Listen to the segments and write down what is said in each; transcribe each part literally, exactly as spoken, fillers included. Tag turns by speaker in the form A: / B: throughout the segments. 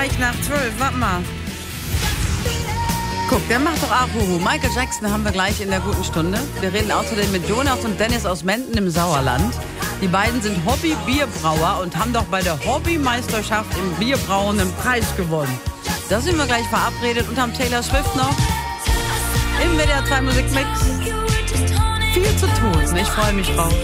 A: gleich nach zwölf. Warte mal. Guck, der macht doch Ahuhu. Michael Jackson haben wir gleich in der guten Stunde. Wir reden außerdem mit Jonas und Dennis aus Menden im Sauerland. Die beiden sind Hobby-Bierbrauer und haben doch bei der Hobbymeisterschaft im Bierbrauen einen Preis gewonnen. Da sind wir gleich verabredet und haben Taylor Swift noch im W D R zwei Musikmix. Viel zu tun. Ich freue mich drauf.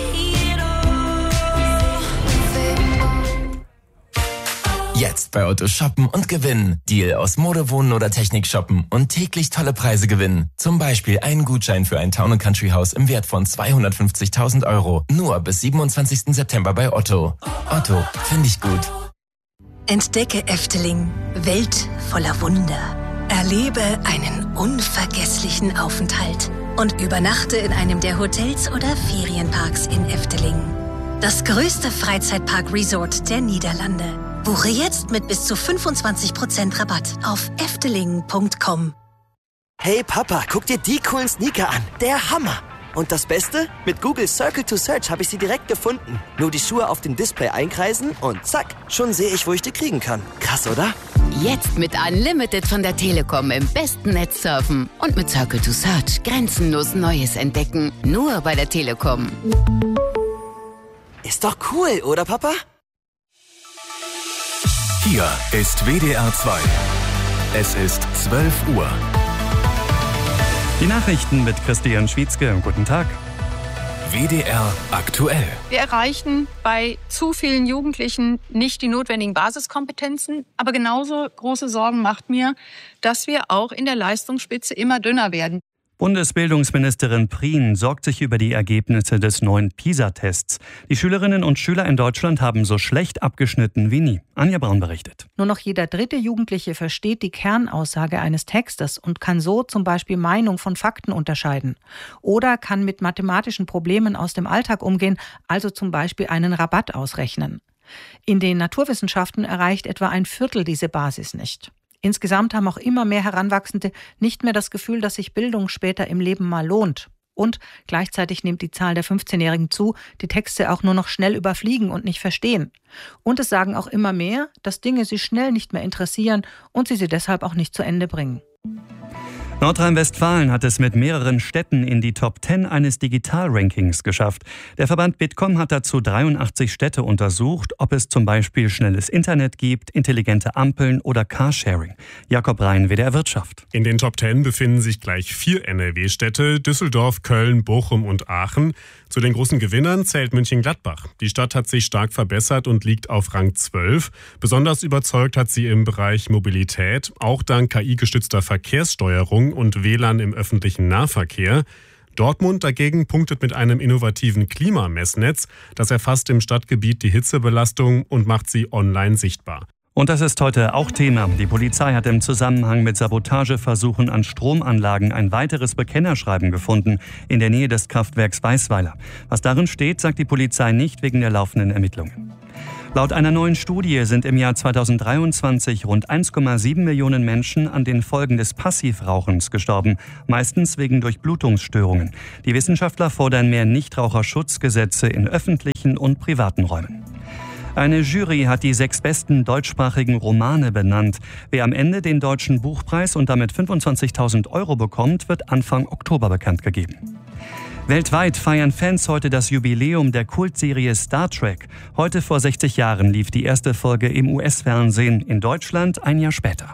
B: Jetzt bei Otto shoppen und gewinnen. Deal aus Mode, Wohnen oder Technik shoppen und täglich tolle Preise gewinnen. Zum Beispiel einen Gutschein für ein Town and Country Haus im Wert von zweihundertfünfzigtausend Euro. Nur bis siebenundzwanzigsten September bei Otto. Otto, finde ich gut.
C: Entdecke Efteling. Welt voller Wunder. Erlebe einen unvergesslichen Aufenthalt. Und übernachte in einem der Hotels oder Ferienparks in Efteling. Das größte Freizeitpark-Resort der Niederlande. Buche jetzt mit bis zu fünfundzwanzig Prozent Rabatt auf efteling punkt com.
D: Hey Papa, guck dir die coolen Sneaker an. Der Hammer. Und das Beste? Mit Google Circle to Search habe ich sie direkt gefunden. Nur die Schuhe auf dem Display einkreisen und zack, schon sehe ich, wo ich die kriegen kann. Krass, oder?
E: Jetzt mit Unlimited von der Telekom im besten Netz surfen. Und mit Circle to Search grenzenlos Neues entdecken. Nur bei der Telekom.
D: Ist doch cool, oder Papa?
F: Hier ist W D R zwei. Es ist zwölf Uhr.
G: Die Nachrichten mit Christian Schwietzke. Guten Tag.
F: W D R aktuell.
H: Wir erreichen bei zu vielen Jugendlichen nicht die notwendigen Basiskompetenzen. Aber genauso große Sorgen macht mir, dass wir auch in der Leistungsspitze immer dünner werden.
G: Bundesbildungsministerin Prien sorgt sich über die Ergebnisse des neuen PISA-Tests. Die Schülerinnen und Schüler in Deutschland haben so schlecht abgeschnitten wie nie. Anja Braun berichtet.
I: Nur noch jeder dritte Jugendliche versteht die Kernaussage eines Textes und kann so zum Beispiel Meinung von Fakten unterscheiden. Oder kann mit mathematischen Problemen aus dem Alltag umgehen, also zum Beispiel einen Rabatt ausrechnen. In den Naturwissenschaften erreicht etwa ein Viertel diese Basis nicht. Insgesamt haben auch immer mehr Heranwachsende nicht mehr das Gefühl, dass sich Bildung später im Leben mal lohnt. Und gleichzeitig nimmt die Zahl der fünfzehnjährigen zu, die Texte auch nur noch schnell überfliegen und nicht verstehen. Und es sagen auch immer mehr, dass Dinge sie schnell nicht mehr interessieren und sie sie deshalb auch nicht zu Ende bringen.
G: Nordrhein-Westfalen hat es mit mehreren Städten in die Top zehn eines Digital-Rankings geschafft. Der Verband Bitkom hat dazu dreiundachtzig Städte untersucht, ob es zum Beispiel schnelles Internet gibt, intelligente Ampeln oder Carsharing. Jakob Rhein, W D R Wirtschaft.
J: In den Top zehn befinden sich gleich vier N R W-Städte, Düsseldorf, Köln, Bochum und Aachen. Zu den großen Gewinnern zählt Mönchengladbach. Die Stadt hat sich stark verbessert und liegt auf Rang zwölf. Besonders überzeugt hat sie im Bereich Mobilität, auch dank K I-gestützter Verkehrssteuerung und W L A N im öffentlichen Nahverkehr. Dortmund dagegen punktet mit einem innovativen Klimamessnetz. Das erfasst im Stadtgebiet die Hitzebelastung und macht sie online sichtbar.
G: Und das ist heute auch Thema. Die Polizei hat im Zusammenhang mit Sabotageversuchen an Stromanlagen ein weiteres Bekennerschreiben gefunden in der Nähe des Kraftwerks Weißweiler. Was darin steht, sagt die Polizei nicht wegen der laufenden Ermittlungen. Laut einer neuen Studie sind im Jahr zweitausenddreiundzwanzig rund eins Komma sieben Millionen Menschen an den Folgen des Passivrauchens gestorben, meistens wegen Durchblutungsstörungen. Die Wissenschaftler fordern mehr Nichtraucherschutzgesetze in öffentlichen und privaten Räumen. Eine Jury hat die sechs besten deutschsprachigen Romane benannt. Wer am Ende den Deutschen Buchpreis und damit fünfundzwanzigtausend Euro bekommt, wird Anfang Oktober bekannt gegeben. Weltweit feiern Fans heute das Jubiläum der Kultserie Star Trek. Heute vor sechzig Jahren lief die erste Folge im U S-Fernsehen, in Deutschland ein Jahr später.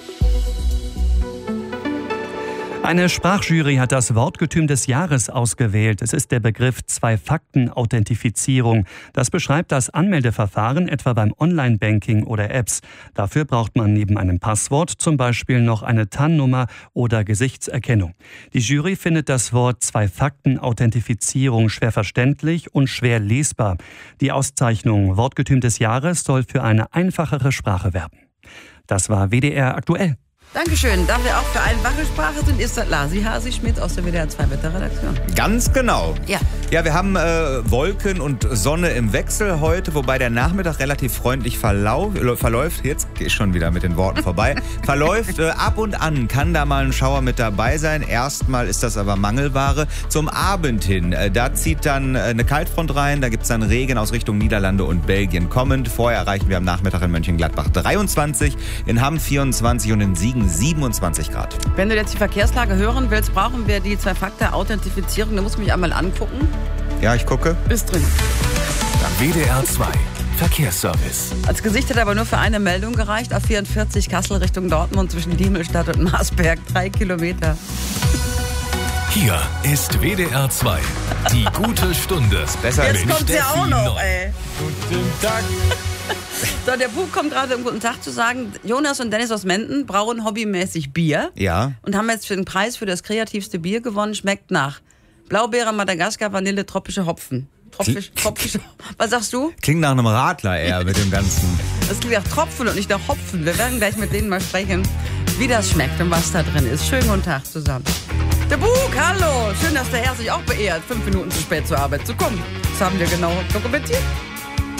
G: Eine Sprachjury hat das Wortgetüm des Jahres ausgewählt. Es ist der Begriff Zwei-Fakten-Authentifizierung. Das beschreibt das Anmeldeverfahren etwa beim Online-Banking oder Apps. Dafür braucht man neben einem Passwort zum Beispiel noch eine T A N-Nummer oder Gesichtserkennung. Die Jury findet das Wort Zwei-Fakten-Authentifizierung schwer verständlich und schwer lesbar. Die Auszeichnung Wortgetüm des Jahres soll für eine einfachere Sprache werben. Das war W D R aktuell.
A: Dankeschön. Da wir auch für eine wache Sprache sind, ist das Lasi Hasi Schmidt aus der W D R zwei Wetterredaktion.
K: Ganz genau.
A: Ja.
K: Ja, wir haben äh, Wolken und Sonne im Wechsel heute, wobei der Nachmittag relativ freundlich verlauf, äh, verläuft. Jetzt gehe ich schon wieder mit den Worten vorbei. verläuft äh, ab und an, kann da mal ein Schauer mit dabei sein. Erstmal ist das aber Mangelware. Zum Abend hin, äh, da zieht dann äh, eine Kaltfront rein. Da gibt es dann Regen aus Richtung Niederlande und Belgien kommend. Vorher erreichen wir am Nachmittag in Mönchengladbach dreiundzwanzig, in Hamm vierundzwanzig und in Siegen siebenundzwanzig Grad.
A: Wenn du jetzt die Verkehrslage hören willst, brauchen wir die Zwei-Faktor-Authentifizierung. Du musst mich einmal angucken.
K: Ja, ich gucke.
A: Ist drin.
F: W D R zwei Verkehrsservice.
A: Als Gesicht hat aber nur für eine Meldung gereicht. A vierundvierzig Kassel Richtung Dortmund zwischen Diemelstadt und Marsberg. Drei Kilometer.
F: Hier ist W D R zwei. Die gute Stunde.
K: Besser
A: Jetzt kommt sie auch noch, ey.
K: Guten Tag.
A: So, der Bub kommt gerade, um guten Tag zu sagen. Jonas und Dennis aus Menden brauen hobbymäßig Bier.
K: Ja.
A: Und haben jetzt für den Preis für das kreativste Bier gewonnen. Schmeckt nach Blaubeere, Madagaskar, Vanille, tropische Hopfen. Tropisch, tropische, was sagst du?
K: Klingt nach einem Radler eher mit dem Ganzen.
A: Das klingt nach Tropfen und nicht nach Hopfen. Wir werden gleich mit denen mal sprechen, wie das schmeckt und was da drin ist. Schönen guten Tag zusammen. Der Bug, hallo. Schön, dass der Herr sich auch beehrt, fünf Minuten zu spät zur Arbeit zu kommen. Das haben wir genau dokumentiert.